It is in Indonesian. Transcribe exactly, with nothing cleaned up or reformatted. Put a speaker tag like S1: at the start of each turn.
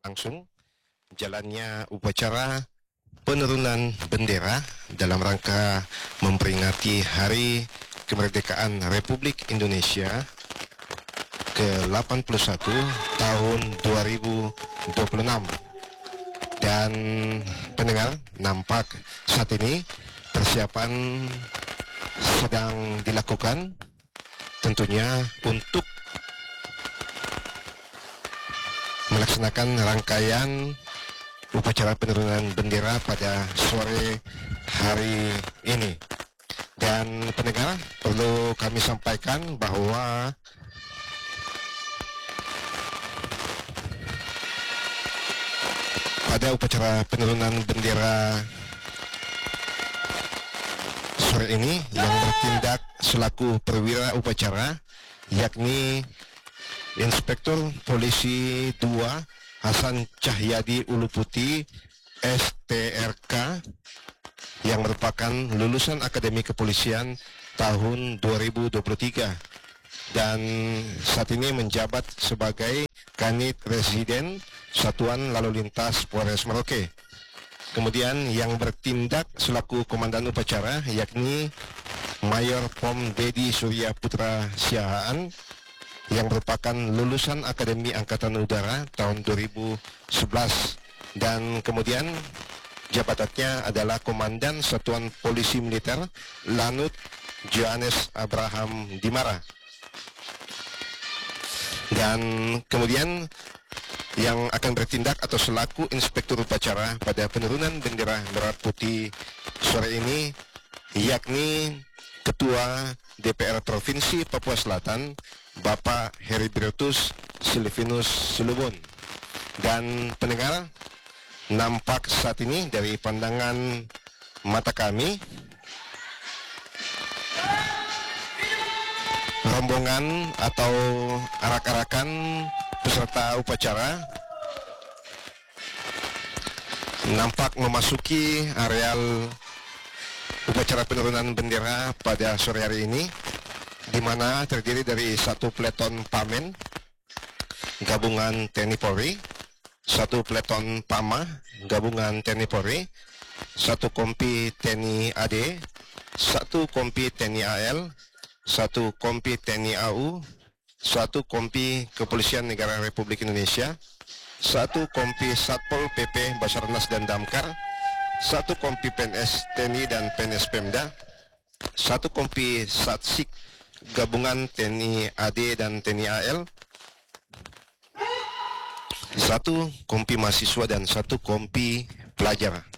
S1: langsung jalannya upacara penurunan bendera dalam rangka memperingati Hari Kemerdekaan Republik Indonesia ke delapan puluh satu tahun dua ribu dua puluh enam. Dan pendengar, nampak saat ini persiapan sedang dilakukan tentunya untuk melaksanakan rangkaian upacara penurunan bendera pada sore hari ini. Dan pendengar, perlu kami sampaikan bahwa pada upacara penurunan bendera sore ini yang bertindak selaku perwira upacara yakni Inspektur Polisi dua Hasan Cahyadi Uluputi S T R K yang merupakan lulusan Akademi Kepolisian tahun dua ribu dua puluh tiga dan saat ini menjabat sebagai Kanit Residen Satuan Lalu Lintas Polres Merauke. Kemudian yang bertindak selaku Komandan Upacara yakni Mayor Pom Dedi Surya Putra Siahaan yang merupakan lulusan Akademi Angkatan Udara tahun dua ribu sebelas, dan kemudian jabatannya adalah Komandan Satuan Polisi Militer Lanut Johannes Abraham Dimara. Dan kemudian yang akan bertindak atau selaku Inspektur Upacara pada penurunan bendera merah putih sore ini yakni Ketua D P R Provinsi Papua Selatan Bapak Heridritus Silvinus Sulubun. Dan pendengar, nampak saat ini dari pandangan mata kami rombongan atau arak-arakan peserta upacara nampak memasuki areal upacara penurunan bendera pada sore hari ini, di mana terdiri dari satu peleton Pamen gabungan T N I Polri, satu peleton Pama gabungan T N I Polri, satu kompi T N I A D, satu kompi T N I A L, satu kompi T N I A U, satu kompi Kepolisian Negara Republik Indonesia, satu kompi Satpol P P Basarnas dan Damkar, satu kompi P N S T N I dan P N S Pemda, satu kompi Satsik gabungan T N I A D dan T N I A L, satu kompi mahasiswa dan satu kompi pelajar.